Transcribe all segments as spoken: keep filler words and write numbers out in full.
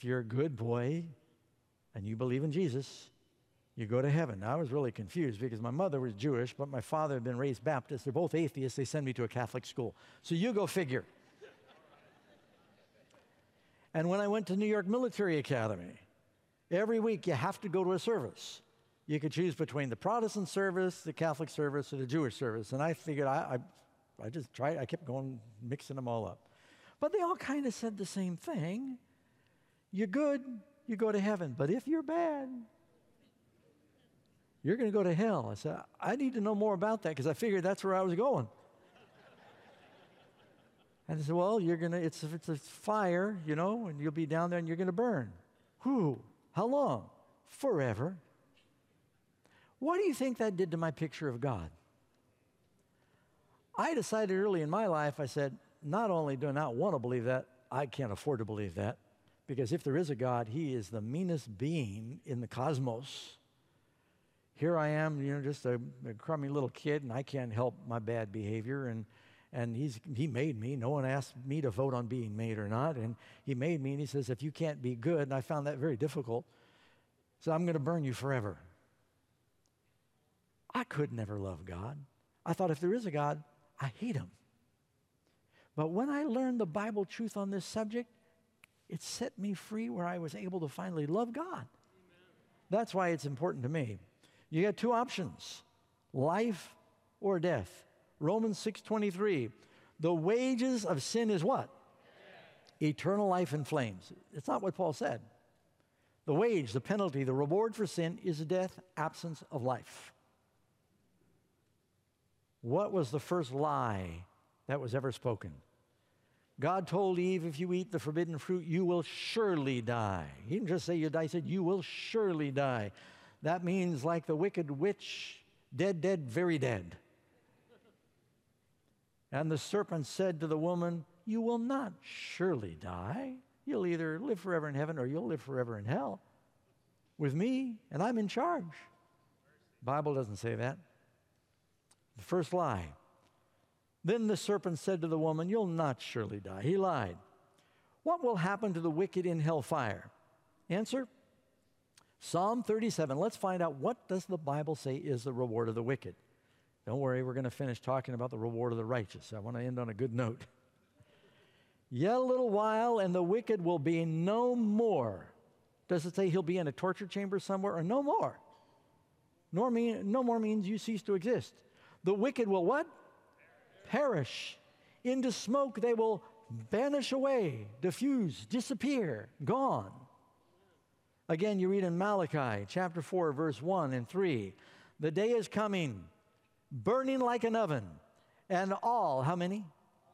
you're a good boy and you believe in Jesus, you go to heaven. Now, I was really confused because my mother was Jewish, but my father had been raised Baptist. They're both atheists. They send me to a Catholic school. So you go figure. And when I went to New York Military Academy, every week you have to go to a service. You could choose between the Protestant service, the Catholic service, or the Jewish service. And I figured I, I, I just tried, I kept going, mixing them all up. But they all kind of said the same thing. You're good, you go to heaven. But if you're bad, you're going to go to hell. I said, I need to know more about that because I figured that's where I was going. And they said, well, you're going to, it's, it's a fire, you know, and you'll be down there and you're going to burn. Whew, how long? Forever. What do you think that did to my picture of God? I decided early in my life, I said, not only do I not want to believe that, I can't afford to believe that. Because if there is a God, he is the meanest being in the cosmos. Here I am, you know, just a, a crummy little kid, and I can't help my bad behavior. And, and he's, he made me. No one asked me to vote on being made or not. And he made me, and he says, if you can't be good, and I found that very difficult, so I'm going to burn you forever. I could never love God. I thought if there is a God, I hate him. But when I learned the Bible truth on this subject, it set me free where I was able to finally love God. Amen. That's why it's important to me. You got two options, life or death. Romans six twenty-three, the wages of sin is what? Death. Eternal life in flames. It's not what Paul said. The wage, the penalty, the reward for sin is death, absence of life. What was the first lie that was ever spoken? God told Eve, if you eat the forbidden fruit, you will surely die. He didn't just say you die, he said you will surely die. That means like the wicked witch, dead, dead, very dead. And the serpent said to the woman, you will not surely die. You'll either live forever in heaven or you'll live forever in hell with me, and I'm in charge. The Bible doesn't say that. The first lie. Then the serpent said to the woman, you'll not surely die. He lied. What will happen to the wicked in hellfire? Answer, Psalm thirty-seven. Let's find out, what does the Bible say is the reward of the wicked? Don't worry, we're going to finish talking about the reward of the righteous. I want to end on a good note. Yet a little while, and the wicked will be no more. Does it say he'll be in a torture chamber somewhere, or no more? Nor mean, no more means you cease to exist. The wicked will what? Perish. Into smoke they will vanish away, diffuse, disappear, gone. Again, you read in Malachi chapter four, verse one and three. The day is coming, burning like an oven, and all, how many?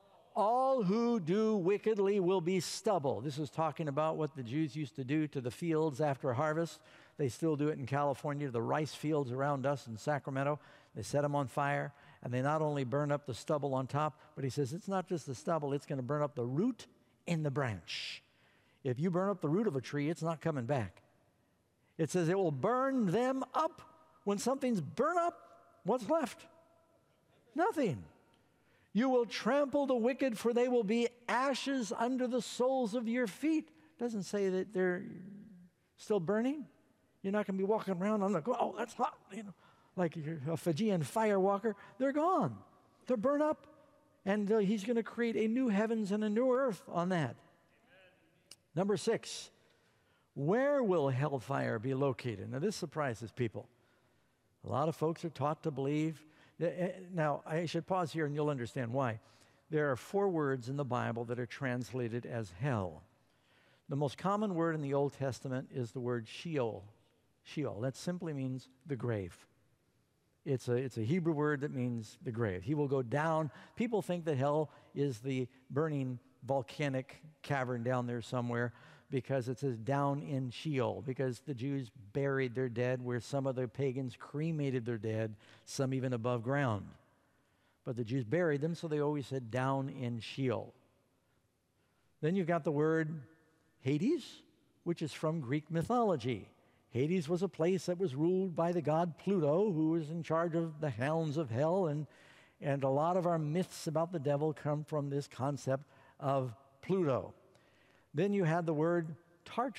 All who do wickedly will be stubble. This is talking about what the Jews used to do to the fields after harvest. They still do it in California, the rice fields around us in Sacramento. They set them on fire, and they not only burn up the stubble on top, but he says it's not just the stubble, it's going to burn up the root and the branch. If you burn up the root of a tree, it's not coming back. It says it will burn them up. When something's burned up, what's left? Nothing. You will trample the wicked, for they will be ashes under the soles of your feet. Doesn't say that they're still burning. You're not going to be walking around on the, oh, that's hot, you know, like you're a Fijian fire walker. They're gone. They're burned up. And uh, he's going to create a new heavens and a new earth on that. Amen. Number six, where will hellfire be located? Now, this surprises people. A lot of folks are taught to believe. Now, I should pause here and you'll understand why. There are four words in the Bible that are translated as hell. The most common word in the Old Testament is the word Sheol. Sheol. That simply means the grave. It's a, it's a Hebrew word that means the grave. He will go down. People think that hell is the burning volcanic cavern down there somewhere because it says down in Sheol, because the Jews buried their dead where some of the pagans cremated their dead, some even above ground. But the Jews buried them, so they always said down in Sheol. Then you've got the word Hades, which is from Greek mythology. Hades was a place that was ruled by the god Pluto, who was in charge of the hounds of hell, and, and a lot of our myths about the devil come from this concept of Pluto. Then you had the word Tartarus.